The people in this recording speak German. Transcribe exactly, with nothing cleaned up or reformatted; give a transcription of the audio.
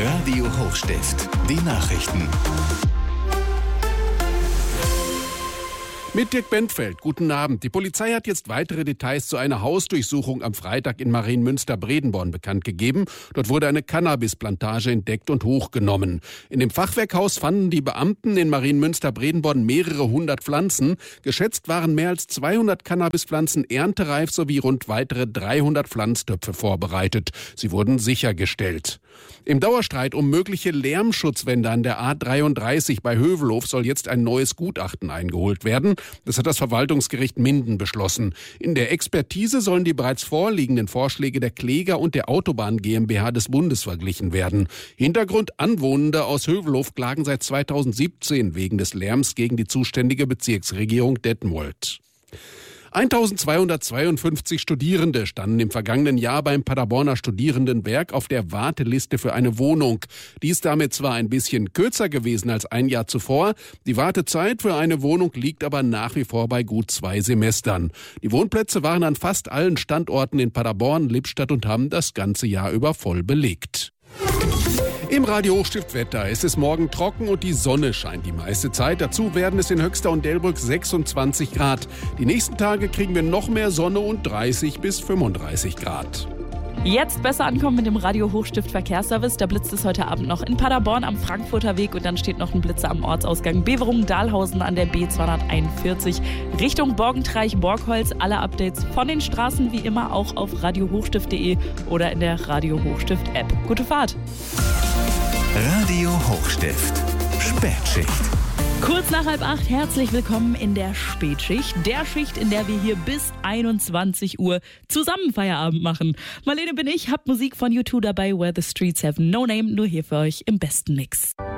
Radio Hochstift, die Nachrichten. Mit Dirk Bentfeld, guten Abend. Die Polizei hat jetzt weitere Details zu einer Hausdurchsuchung am Freitag in Marienmünster-Bredenborn bekannt gegeben. Dort wurde eine Cannabisplantage entdeckt und hochgenommen. In dem Fachwerkhaus fanden die Beamten in Marienmünster-Bredenborn mehrere hundert Pflanzen. Geschätzt waren mehr als zweihundert Cannabispflanzen erntereif sowie rund weitere dreihundert Pflanztöpfe vorbereitet. Sie wurden sichergestellt. Im Dauerstreit um mögliche Lärmschutzwände an der A dreiunddreißig bei Hövelhof soll jetzt ein neues Gutachten eingeholt werden. Das hat das Verwaltungsgericht Minden beschlossen. In der Expertise sollen die bereits vorliegenden Vorschläge der Kläger und der Autobahn GmbH des Bundes verglichen werden. Hintergrund: Anwohnende aus Hövelhof klagen seit zweitausendsiebzehn wegen des Lärms gegen die zuständige Bezirksregierung Detmold. eintausendzweihundertzweiundfünfzig Studierende standen im vergangenen Jahr beim Paderborner Studierendenwerk auf der Warteliste für eine Wohnung. Die ist damit zwar ein bisschen kürzer gewesen als ein Jahr zuvor, die Wartezeit für eine Wohnung liegt aber nach wie vor bei gut zwei Semestern. Die Wohnplätze waren an fast allen Standorten in Paderborn, Lippstadt und Hamm das ganze Jahr über voll belegt. Im Radio Hochstift Wetter. Es ist morgen trocken und die Sonne scheint die meiste Zeit. Dazu werden es in Höxter und Delbrück sechsundzwanzig Grad. Die nächsten Tage kriegen wir noch mehr Sonne und dreißig bis fünfunddreißig Grad. Jetzt besser ankommen mit dem Radio Hochstift Verkehrsservice. Da blitzt es heute Abend noch in Paderborn am Frankfurter Weg und dann steht noch ein Blitzer am Ortsausgang Beverungen-Dahlhausen an der B zweihunderteinundvierzig Richtung Borgentreich-Borgholz. Alle Updates von den Straßen wie immer auch auf radio hochstift punkt de oder in der Radio Hochstift App. Gute Fahrt! Radio Hochstift, Spätschicht. Kurz nach halb acht, herzlich willkommen in der Spätschicht. Der Schicht, in der wir hier bis einundzwanzig Uhr zusammen Feierabend machen. Marlene bin ich, hab Musik von U zwei dabei, Where the Streets Have No Name, nur hier für euch im besten Mix.